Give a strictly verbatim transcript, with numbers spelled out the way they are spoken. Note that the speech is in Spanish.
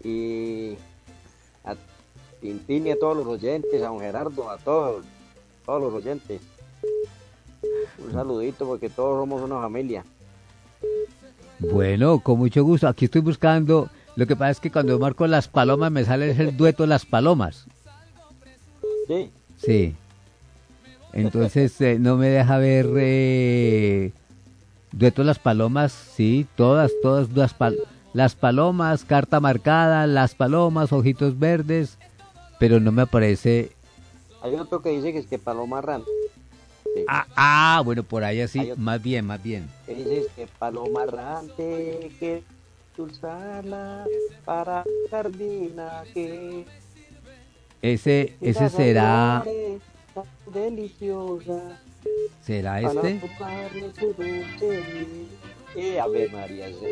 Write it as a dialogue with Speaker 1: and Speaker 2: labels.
Speaker 1: y a Tintín y a todos los oyentes, a don Gerardo, a todos, todos los oyentes. Un saludito porque todos somos una familia.
Speaker 2: Bueno, con mucho gusto. Aquí estoy buscando. Lo que pasa es que cuando marco las palomas me sale el dueto Las Palomas.
Speaker 1: Sí,
Speaker 2: Sí. Entonces eh, no me deja ver eh, dueto Las Palomas. Sí, todas, todas las, pal las Palomas, carta marcada, Las Palomas, ojitos verdes. Pero no me aparece.
Speaker 1: hay otro que dice que es que Paloma Errante. Sí.
Speaker 2: Ah, ah, bueno, por ahí
Speaker 1: Hay
Speaker 2: así.
Speaker 1: otro
Speaker 2: Más bien, más bien.
Speaker 1: que dice es que Paloma Errante, que dulzarla para jardina, que
Speaker 2: Ese, ese
Speaker 1: las
Speaker 2: será.
Speaker 1: flores tan deliciosa
Speaker 2: ¿Será
Speaker 1: para
Speaker 2: este?
Speaker 1: tomarle su dulce miel. Eh, Ave María,